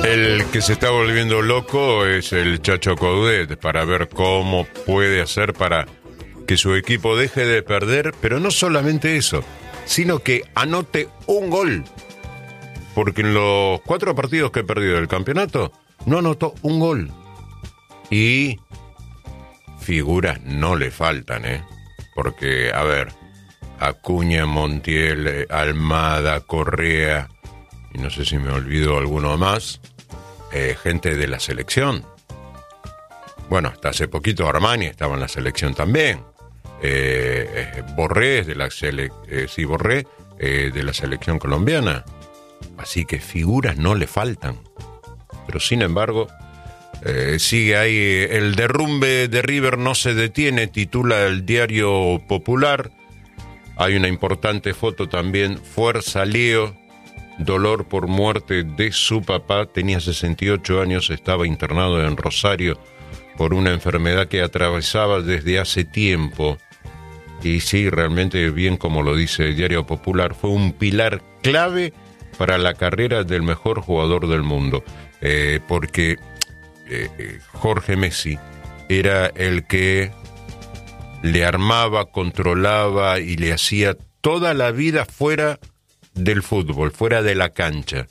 El que se está volviendo loco es el Chacho Coudet para ver cómo puede hacer para que su equipo deje de perder, pero no solamente eso, sino que anote un gol. Porque en los 4 partidos que perdió del campeonato, no anotó un gol. Y figuras no le faltan, porque, a ver, Acuña, Montiel, Almada, Correa, y no sé si me olvido alguno más, gente de la selección. Bueno, hasta hace poquito Armani estaba en la selección también. Borré de la selección colombiana. Así que figuras no le faltan. Pero sin embargo, sigue ahí el derrumbe de River no se detiene, titula el Diario Popular. Hay una importante foto también, Fuerza Leo, dolor por muerte de su papá, tenía 68 años, estaba internado en Rosario por una enfermedad que atravesaba desde hace tiempo. Y sí, realmente, bien como lo dice el Diario Popular, fue un pilar clave para la carrera del mejor jugador del mundo, porque Jorge Messi era el que le armaba, controlaba y le hacía toda la vida fuera del fútbol, fuera de la cancha.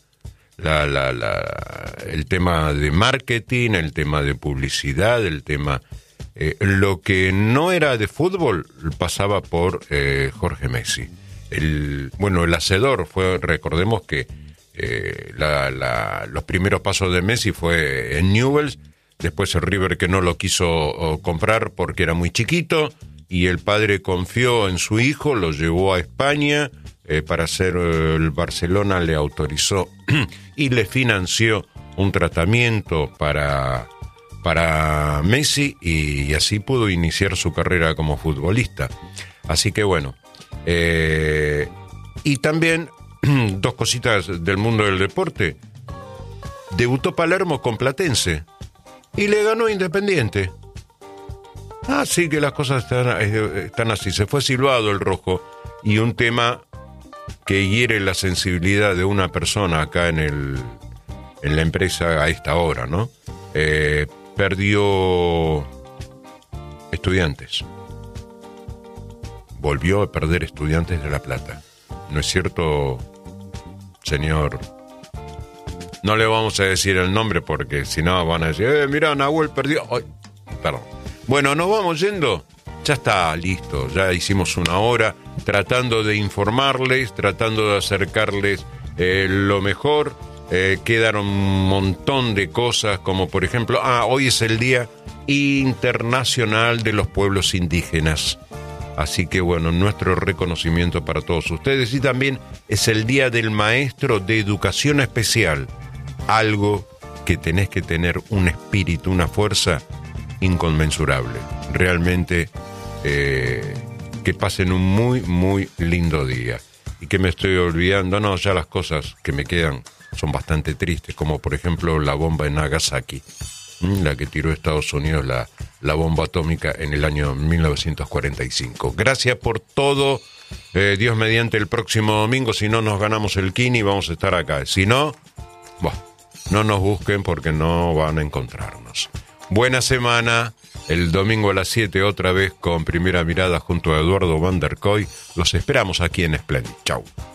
El tema de marketing, el tema de publicidad, el tema... lo que no era de fútbol pasaba por Jorge Messi. El hacedor fue, recordemos que los primeros pasos de Messi fue en Newell's, después el River que no lo quiso comprar porque era muy chiquito, y el padre confió en su hijo, lo llevó a España para hacer el Barcelona, le autorizó y le financió un tratamiento para Messi, y así pudo iniciar su carrera como futbolista. Así que bueno, y también dos cositas del mundo del deporte. Debutó Palermo con Platense y le ganó Independiente. Así que las cosas están así. Se fue silbado el rojo, y un tema que hiere la sensibilidad de una persona acá en la empresa a esta hora, ¿no? Perdió Estudiantes. Volvió a perder Estudiantes de La Plata. ¿No es cierto, señor? No le vamos a decir el nombre porque si no van a decir, mirá, Nahuel perdió. Ay, perdón. Bueno, nos vamos yendo. Ya está listo. Ya hicimos una hora tratando de informarles, tratando de acercarles lo mejor. Quedaron un montón de cosas, como por ejemplo, hoy es el Día Internacional de los Pueblos Indígenas. Así que bueno, nuestro reconocimiento para todos ustedes. Y también es el Día del Maestro de Educación Especial. Algo que tenés que tener un espíritu, una fuerza inconmensurable. Realmente que pasen un muy, muy lindo día. Y que me estoy olvidando, no, ya las cosas que me quedan son bastante tristes, como por ejemplo la bomba en Nagasaki, la que tiró Estados Unidos, la bomba atómica en el año 1945. Gracias por todo. Dios mediante, el próximo domingo, si no nos ganamos el Kini, vamos a estar acá. Si no, no nos busquen porque no van a encontrarnos. Buena semana. El domingo a las 7 otra vez con Primera Mirada junto a Eduardo Van der Koy. Los esperamos aquí en Splendid. Chau.